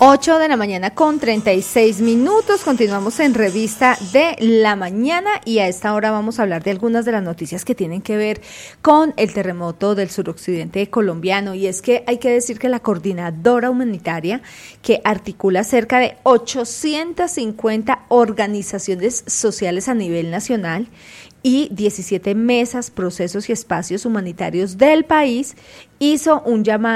8 de la mañana con 36 minutos, continuamos en Revista de la Mañana y a esta hora vamos a hablar de algunas de las noticias que tienen que ver con el terremoto del suroccidente colombiano, y es que hay que decir que la Coordinadora Humanitaria, que articula cerca de 850 organizaciones sociales a nivel nacional y 17 mesas, procesos y espacios humanitarios del país, hizo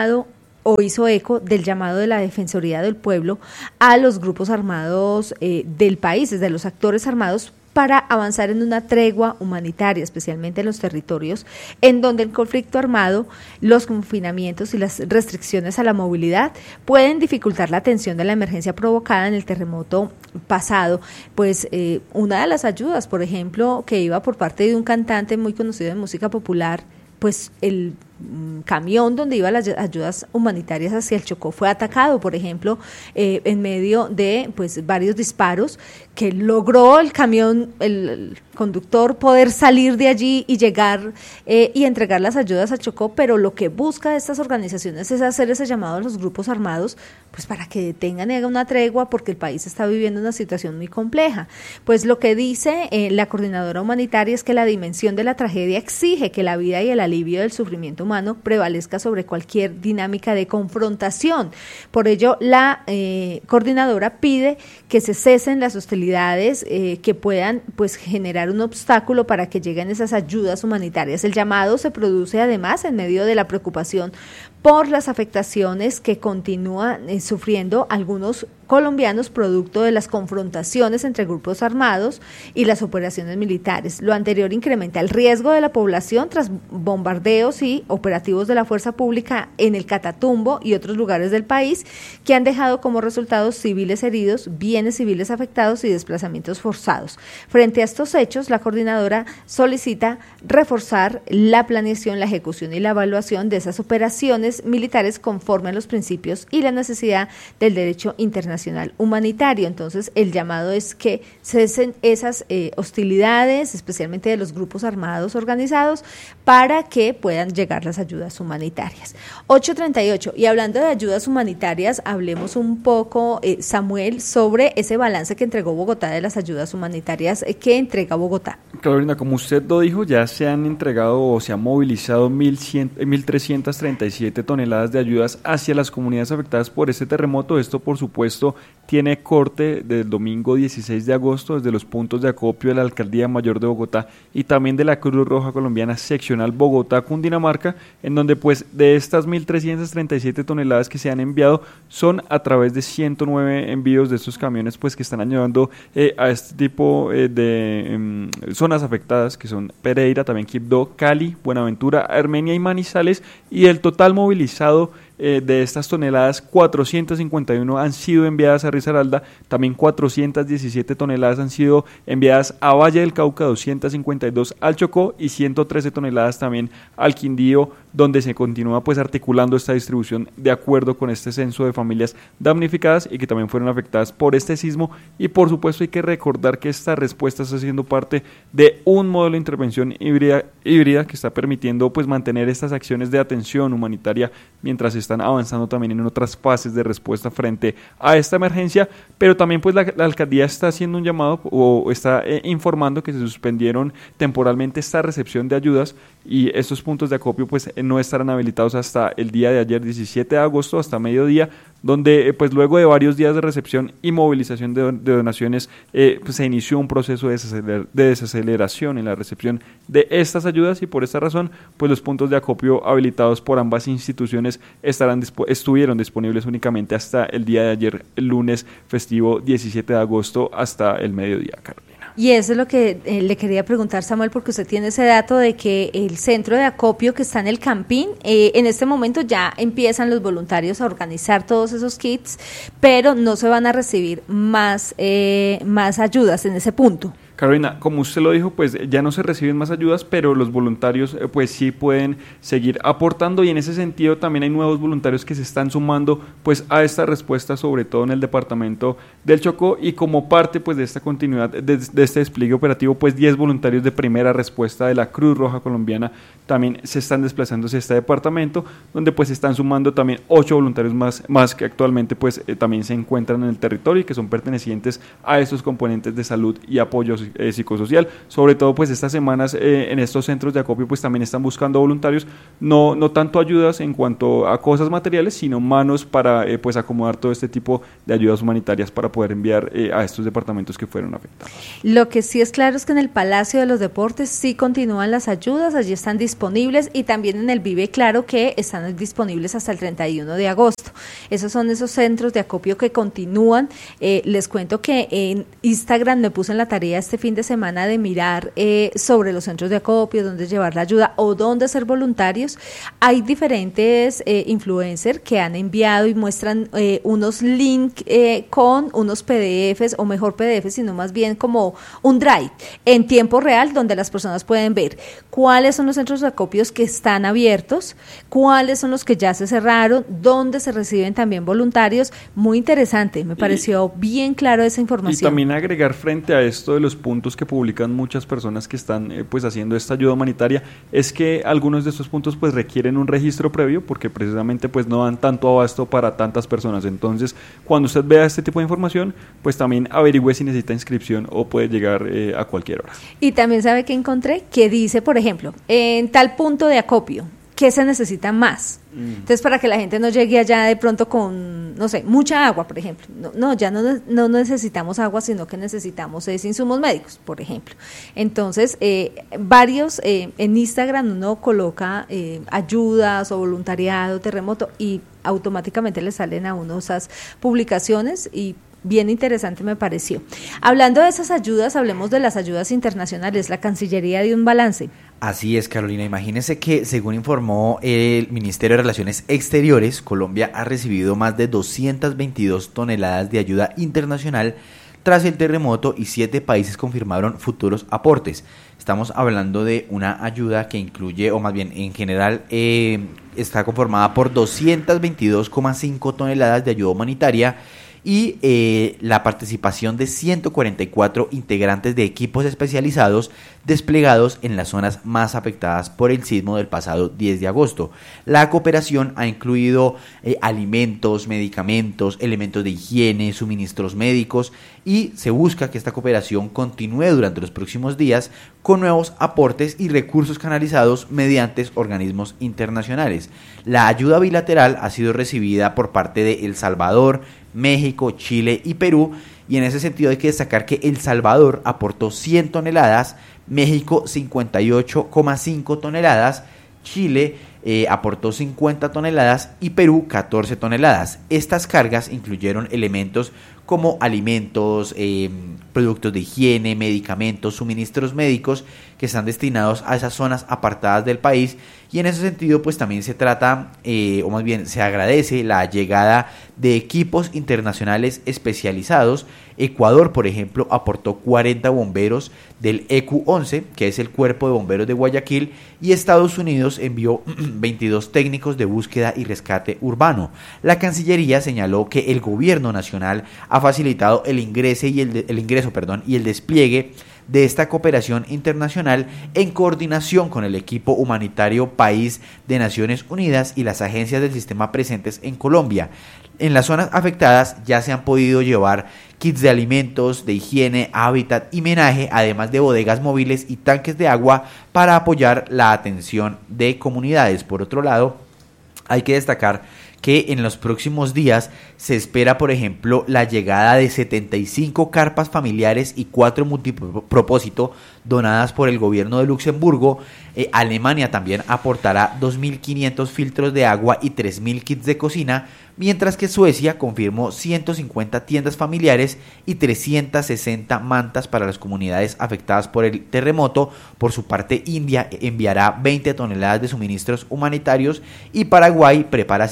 eco del llamado de la Defensoría del Pueblo a los grupos armados del país, desde los actores armados, para avanzar en una tregua humanitaria, especialmente en los territorios en donde el conflicto armado, los confinamientos y las restricciones a la movilidad pueden dificultar la atención de la emergencia provocada en el terremoto pasado. Pues una de las ayudas, por ejemplo, que iba por parte de un cantante muy conocido de música popular, pues el camión donde iban las ayudas humanitarias hacia el Chocó fue atacado, por ejemplo, en medio de pues varios disparos, que logró el camión, el conductor, poder salir de allí y llegar y entregar las ayudas a Chocó, pero lo que busca estas organizaciones es hacer ese llamado a los grupos armados, pues para que detengan y hagan una tregua, porque el país está viviendo una situación muy compleja. Pues lo que dice la Coordinadora Humanitaria es que la dimensión de la tragedia exige que la vida y el alivio del sufrimiento humano prevalezca sobre cualquier dinámica de confrontación. Por ello, la coordinadora pide que se cesen las hostilidades que puedan pues generar un obstáculo para que lleguen esas ayudas humanitarias. El llamado se produce además en medio de la preocupación por las afectaciones que continúan sufriendo algunos colombianos producto de las confrontaciones entre grupos armados y las operaciones militares. Lo anterior incrementa el riesgo de la población tras bombardeos y operativos de la fuerza pública en el Catatumbo y otros lugares del país, que han dejado como resultado civiles heridos, bienes civiles afectados y desplazamientos forzados. Frente a estos hechos, la coordinadora solicita reforzar la planeación, la ejecución y la evaluación de esas operaciones militares conforme a los principios y la necesidad del derecho internacional humanitario. Entonces, el llamado es que cesen esas hostilidades, especialmente de los grupos armados organizados, para que puedan llegar las ayudas humanitarias. 8:38, y hablando de ayudas humanitarias, hablemos un poco, Samuel, sobre ese balance que entregó Bogotá de las ayudas humanitarias que entrega Bogotá. Carolina, como usted lo dijo, ya se han entregado o se han movilizado 1.337 toneladas de ayudas hacia las comunidades afectadas por este terremoto. Esto, por supuesto, tiene corte del domingo 16 de agosto desde los puntos de acopio de la Alcaldía Mayor de Bogotá y también de la Cruz Roja Colombiana Seccional Bogotá, Cundinamarca, en donde pues de estas 1.337 toneladas que se han enviado son a través de 109 envíos de estos camiones pues que están ayudando a este tipo de zonas afectadas, que son Pereira, también Quibdó, Cali, Buenaventura, Armenia y Manizales, y el total movilizado de estas toneladas, 451 han sido enviadas a Risaralda, también 417 toneladas han sido enviadas a Valle del Cauca, 252 al Chocó y 113 toneladas también al Quindío, donde se continúa pues articulando esta distribución de acuerdo con este censo de familias damnificadas y que también fueron afectadas por este sismo. Y por supuesto hay que recordar que esta respuesta está siendo parte de un modelo de intervención híbrida que está permitiendo pues mantener estas acciones de atención humanitaria mientras están avanzando también en otras fases de respuesta frente a esta emergencia, pero también pues la alcaldía está haciendo un llamado o está informando que se suspendieron temporalmente esta recepción de ayudas y estos puntos de acopio pues no estarán habilitados hasta el día de ayer, 17 de agosto, hasta mediodía, donde pues luego de varios días de recepción y movilización de donaciones pues se inició un proceso de desaceleración en la recepción de estas ayudas, y por esta razón pues los puntos de acopio habilitados por ambas instituciones estuvieron disponibles únicamente hasta el día de ayer, el lunes festivo 17 de agosto, hasta el mediodía, Carolina. Y eso es lo que le quería preguntar, Samuel, porque usted tiene ese dato de que el centro de acopio que está en el Campín, en este momento ya empiezan los voluntarios a organizar todos esos kits, pero no se van a recibir más ayudas en ese punto. Carolina, como usted lo dijo, pues ya no se reciben más ayudas, pero los voluntarios pues sí pueden seguir aportando, y en ese sentido también hay nuevos voluntarios que se están sumando pues a esta respuesta, sobre todo en el departamento del Chocó, y como parte pues de esta continuidad de este despliegue operativo, pues 10 voluntarios de primera respuesta de la Cruz Roja Colombiana también se están desplazando hacia este departamento, donde pues se están sumando también 8 voluntarios más que actualmente pues también se encuentran en el territorio y que son pertenecientes a estos componentes de salud y apoyo psicosocial. Sobre todo pues estas semanas en estos centros de acopio pues también están buscando voluntarios, no tanto ayudas en cuanto a cosas materiales, sino manos para pues acomodar todo este tipo de ayudas humanitarias para poder enviar a estos departamentos que fueron afectados. Lo que sí es claro es que en el Palacio de los Deportes sí continúan las ayudas, allí están disponibles, y también en el Vive Claro, que están disponibles hasta el 31 de agosto. Esos son esos centros de acopio que continúan. Les cuento que en Instagram me puse en la tarea este fin de semana de mirar sobre los centros de acopio, dónde llevar la ayuda o dónde ser voluntarios. Hay diferentes influencers que han enviado y muestran unos links con unos PDFs, o mejor PDFs, sino más bien como un drive en tiempo real, donde las personas pueden ver cuáles son los centros de acopios que están abiertos, cuáles son los que ya se cerraron, dónde se reciben también voluntarios. Muy interesante, me pareció bien claro esa información. Y también agregar frente a esto de los puntos que publican muchas personas que están pues haciendo esta ayuda humanitaria, es que algunos de estos puntos pues requieren un registro previo, porque precisamente pues no dan tanto abasto para tantas personas. Entonces, cuando usted vea este tipo de información, pues también averigüe si necesita inscripción o puede llegar a cualquier hora. Y también sabe que encontré que dice, por ejemplo, en tal punto de acopio, ¿qué se necesita más? Entonces, para que la gente no llegue allá de pronto con, no sé, mucha agua, por ejemplo. Ya no necesitamos agua, sino que necesitamos insumos médicos, por ejemplo. Entonces, varios en Instagram uno coloca ayudas o voluntariado, terremoto, y automáticamente le salen a uno esas publicaciones, y bien interesante me pareció. Hablando de esas ayudas, hablemos de las ayudas internacionales. La Cancillería dio un balance. Así es, Carolina. Imagínese que, según informó el Ministerio de Relaciones Exteriores, Colombia ha recibido más de 222 toneladas de ayuda internacional tras el terremoto, y 7 países confirmaron futuros aportes. Estamos hablando de una ayuda que incluye, o más bien en general, está conformada por 222,5 toneladas de ayuda humanitaria y la participación de 144 integrantes de equipos especializados desplegados en las zonas más afectadas por el sismo del pasado 10 de agosto. La cooperación ha incluido alimentos, medicamentos, elementos de higiene, suministros médicos, y se busca que esta cooperación continúe durante los próximos días con nuevos aportes y recursos canalizados mediante organismos internacionales. La ayuda bilateral ha sido recibida por parte de El Salvador, México, Chile y Perú, y en ese sentido hay que destacar que El Salvador aportó 100 toneladas, México 58,5 toneladas, Chile aportó 50 toneladas y Perú 14 toneladas. Estas cargas incluyeron elementos como alimentos, productos de higiene, medicamentos, suministros médicos que están destinados a esas zonas apartadas del país, y en ese sentido pues también se trata, o más bien se agradece la llegada de equipos internacionales especializados. Ecuador, por ejemplo, aportó 40 bomberos del EQ-11, que es el Cuerpo de Bomberos de Guayaquil, y Estados Unidos envió 22 técnicos de búsqueda y rescate urbano. La Cancillería señaló que el gobierno nacional ha facilitado el ingreso y el despliegue de esta cooperación internacional en coordinación con el equipo humanitario país de Naciones Unidas y las agencias del sistema presentes en Colombia. En las zonas afectadas ya se han podido llevar kits de alimentos, de higiene, hábitat y menaje, además de bodegas móviles y tanques de agua para apoyar la atención de comunidades. Por otro lado, hay que destacar que en los próximos días se espera, por ejemplo, la llegada de 75 carpas familiares y 4 multipropósito donadas por el gobierno de Luxemburgo. Alemania también aportará 2.500 filtros de agua y 3.000 kits de cocina, mientras que Suecia confirmó 150 tiendas familiares y 360 mantas para las comunidades afectadas por el terremoto. Por su parte, India enviará 20 toneladas de suministros humanitarios y Paraguay prepara cerca de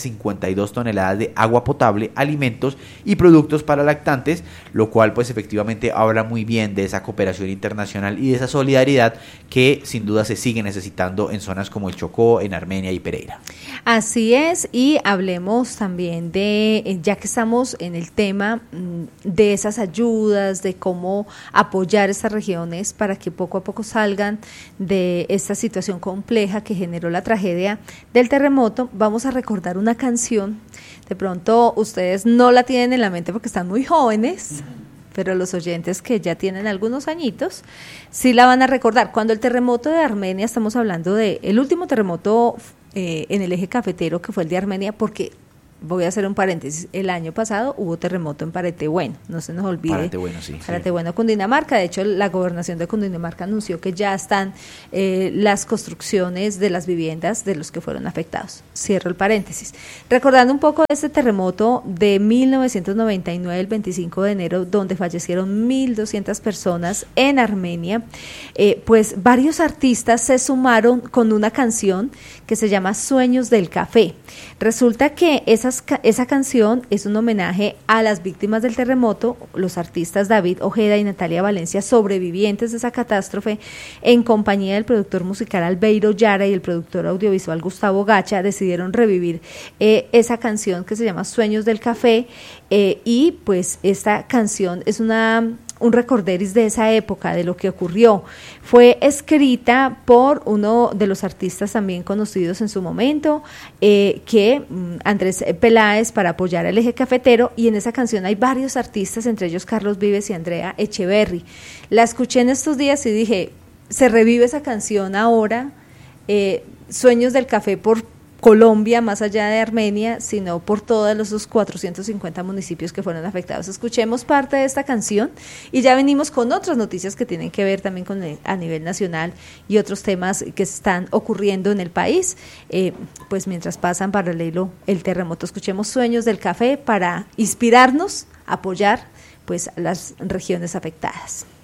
52 toneladas de agua potable, alimentos y productos para lactantes, lo cual pues efectivamente habla muy bien de esa cooperación internacional y de esa solidaridad que sin duda se sigue necesitando en zonas como el Chocó, en Armenia y Pereira. Así es, y hablemos también de, ya que estamos en el tema de esas ayudas, de cómo apoyar estas regiones para que poco a poco salgan de esta situación compleja que generó la tragedia del terremoto, vamos a recordar una canción. De pronto ustedes no la tienen en la mente porque están muy jóvenes, pero los oyentes que ya tienen algunos añitos sí la van a recordar. Cuando el terremoto de Armenia, estamos hablando de el último terremoto en el eje cafetero, que fue el de Armenia, porque voy a hacer un paréntesis, el año pasado hubo terremoto en Paratebueno, no se nos olvide. Paratebueno, sí. Paratebueno, Cundinamarca. De hecho, la gobernación de Cundinamarca anunció que ya están las construcciones de las viviendas de los que fueron afectados. Cierro el paréntesis. Recordando un poco este terremoto de 1999, el 25 de enero, donde fallecieron 1.200 personas en Armenia, pues varios artistas se sumaron con una canción que se llama Sueños del Café. Resulta que esa canción es un homenaje a las víctimas del terremoto. Los artistas David Ojeda y Natalia Valencia, sobrevivientes de esa catástrofe, en compañía del productor musical Albeiro Yara y el productor audiovisual Gustavo Gacha, decidieron revivir esa canción que se llama Sueños del Café, y pues esta canción es un recorderis de esa época, de lo que ocurrió. Fue escrita por uno de los artistas también conocidos en su momento, Andrés Peláez, para apoyar al eje cafetero, y en esa canción hay varios artistas, entre ellos Carlos Vives y Andrea Echeverry. La escuché en estos días y dije, se revive esa canción ahora, Sueños del Café por Colombia, más allá de Armenia, sino por todos los 450 municipios que fueron afectados. Escuchemos parte de esta canción y ya venimos con otras noticias que tienen que ver también con a nivel nacional y otros temas que están ocurriendo en el país, pues mientras pasa en paralelo el terremoto. Escuchemos Sueños del Café para inspirarnos, apoyar pues a las regiones afectadas.